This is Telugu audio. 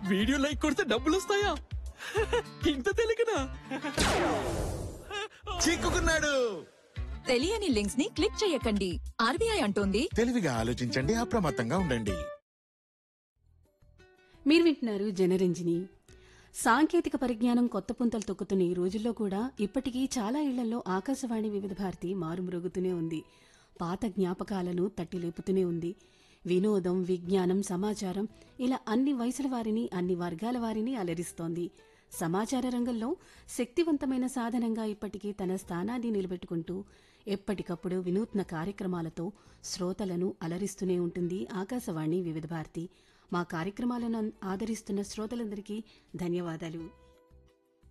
వీడియో లైక్ కొడితే డబ్బులు వస్తాయా? ఇంత తెలియకనా? చిక్కుకున్నాడు. తెలియని లింక్స్ ని క్లిక్ చేయకండి. ఆర్బీఐ అంటోంది తెలివిగా ఆలోచించండి, అప్రమత్తంగా ఉండండి. మీరు వింటున్నారు జనరంజని. సాంకేతిక పరిజ్ఞానం కొత్త పుంతలు తొక్కుతున్న ఈ రోజుల్లో కూడా ఇప్పటికీ చాలా ఇళ్లలో ఆకాశవాణి వివిధ భారతి మారుమ్రోగుతూనే ఉంది. పాత జ్ఞాపకాలను తట్టిలేపుతూనే ఉంది. వినోదం, విజ్ఞానం, సమాచారం ఇలా అన్ని వయసుల వారిని, అన్ని వర్గాల వారిని అలరిస్తోంది. సమాచార రంగంలో శక్తివంతమైన సాధనంగా ఇప్పటికీ తన స్థానాన్ని నిలబెట్టుకుంటూ ఎప్పటికప్పుడు వినూత్న కార్యక్రమాలతో శ్రోతలను అలరిస్తూనే ఉంటుంది ఆకాశవాణి వివిధ భారతి. మా కార్యక్రమాలను ఆదరిస్తున్న శ్రోతలందరికీ ధన్యవాదాలు.